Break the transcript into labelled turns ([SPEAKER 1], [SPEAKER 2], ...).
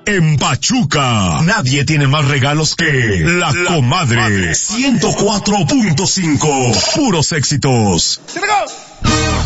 [SPEAKER 1] en Pachuca. Nadie tiene más regalos que La Comadre 104.5. Puros éxitos.